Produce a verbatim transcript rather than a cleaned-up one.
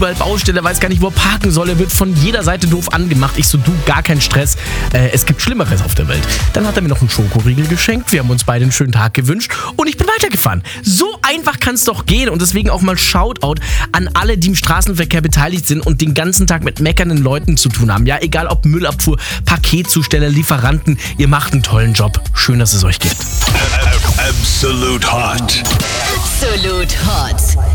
überall Baustelle, er weiß gar nicht, wo er parken soll. Er wird von jeder Seite doof angemacht. Ich so, du, gar kein Stress. Äh, es gibt Schlimmeres auf der Welt. Dann hat er mir noch einen Schokoriegel geschenkt. Wir haben uns beide einen schönen Tag gewünscht und ich bin weitergefahren. So einfach kann es doch gehen und deswegen auch mal Shoutout an alle, die im Straßenverkehr beteiligt sind und den ganzen Tag mit meckernden Leuten zu tun haben. Ja, egal ob Müllabfuhr, Paketzusteller, Lieferanten, ihr macht einen tollen Job. Schön, dass es euch gibt. Absolute Hot. Absolute Hot.